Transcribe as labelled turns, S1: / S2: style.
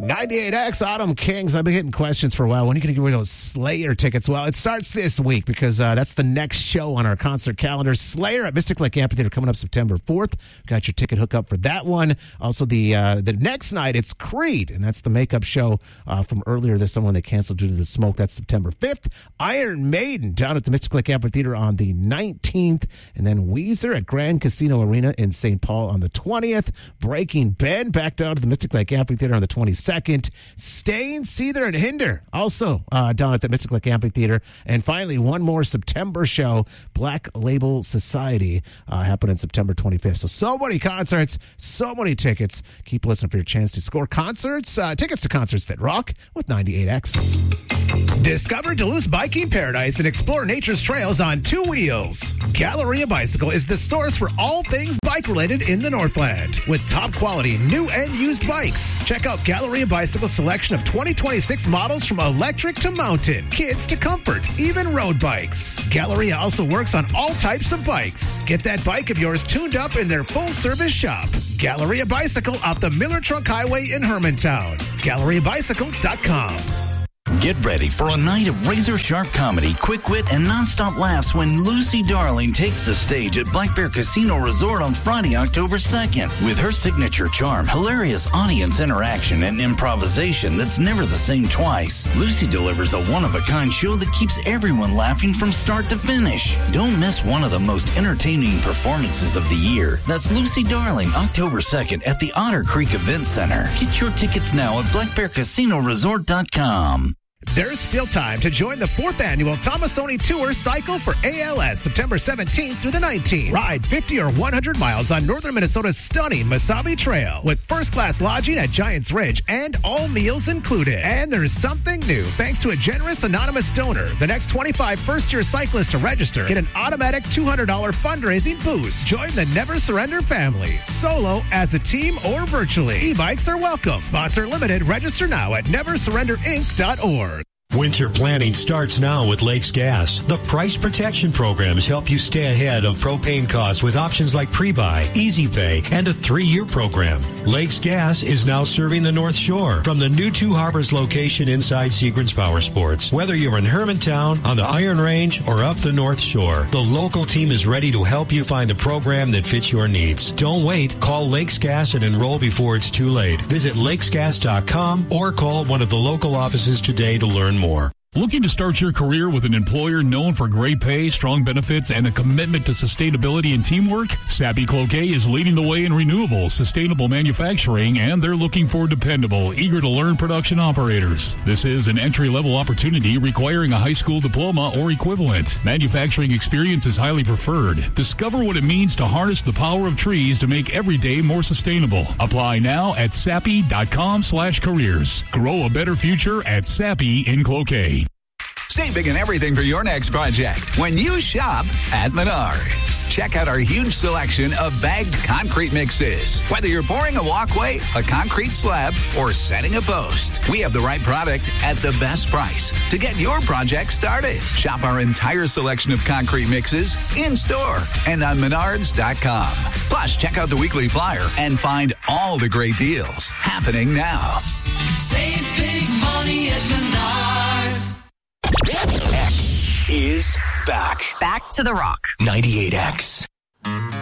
S1: 98X, Autumn Kings. I've been getting questions for a while. When are you going to give away those Slayer tickets? Well, it starts this week because that's the next show on our concert calendar. Slayer at Mystic Lake Amphitheater coming up September 4th. Got your ticket hookup for that one. Also, the next night, it's Creed, and that's the makeup show from earlier this summer when they canceled due to the smoke. That's September 5th. Iron Maiden down at the Mystic Lake Amphitheater on the 19th. And then Weezer at Grand Casino Arena in St. Paul on the 20th. Breaking Ben back down to the Mystic Lake Amphitheater on the 22nd. Stain, Seether, and Hinder also down at the Mystic Lake Amphitheater. And finally, one more September show, Black Label Society, happening September 25th. So many concerts, so many tickets. Keep listening for your chance to score concerts, tickets to concerts that rock with 98X. Discover Duluth's biking paradise and explore nature's trails on two wheels. Galleria Bicycle is the source for all things bike-related in the Northland. With top-quality new and used bikes. Check out Galleria Bicycle's selection of 2026 models from electric to mountain, kids to comfort, even road bikes. Galleria also works on all types of bikes. Get that bike of yours tuned up in their full-service shop. Galleria Bicycle off the Miller Trunk Highway in Hermantown. GalleriaBicycle.com.
S2: Get ready for a night of razor-sharp comedy, quick wit, and nonstop laughs when Lucy Darling takes the stage at Black Bear Casino Resort on Friday, October 2nd. With her signature charm, hilarious audience interaction, and improvisation that's never the same twice, Lucy delivers a one-of-a-kind show that keeps everyone laughing from start to finish. Don't miss one of the most entertaining performances of the year. That's Lucy Darling, October 2nd at the Otter Creek Event Center. Get your tickets now at blackbearcasinoresort.com.
S1: There's still time to join the 4th annual Tomasoni Tour Cycle for ALS, September 17th through the 19th. Ride 50 or 100 miles on northern Minnesota's stunning Mesabi Trail with first-class lodging at Giants Ridge and all meals included. And there's something new. Thanks to a generous anonymous donor, the next 25 first-year cyclists to register get an automatic $200 fundraising boost. Join the Never Surrender family, solo, as a team, or virtually. E-bikes are welcome. Sponsor limited. Register now at neversurrenderinc.org.
S3: Winter planning starts now with Lakes Gas. The price protection programs help you stay ahead of propane costs with options like pre-buy, easy pay, and a 3-year program. Lakes Gas is now serving the North Shore from the new Two Harbors location inside Seagram's Power Sports. Whether you're in Hermantown, on the Iron Range, or up the North Shore, the local team is ready to help you find a program that fits your needs. Don't wait. Call Lakes Gas and enroll before it's too late. Visit lakesgas.com or call one of the local offices today to learn more.
S4: Looking to start your career with an employer known for great pay, strong benefits, and a commitment to sustainability and teamwork? Sappi Cloquet is leading the way in renewable, sustainable manufacturing, and they're looking for dependable, eager-to-learn production operators. This is an entry-level opportunity requiring a high school diploma or equivalent. Manufacturing experience is highly preferred. Discover what it means to harness the power of trees to make every day more sustainable. Apply now at sappi.com/careers. Grow a better future at Sappi in Cloquet.
S5: Save big on everything for your next project when you shop at Menards. Check out our huge selection of bagged concrete mixes. Whether you're pouring a walkway, a concrete slab, or setting a post, we have the right product at the best price to get your project started. Shop our entire selection of concrete mixes in-store and on Menards.com. Plus, check out the weekly flyer and find all the great deals happening now.
S6: Save big money at Menards.
S2: X is back.
S7: Back to the rock.
S2: 98X.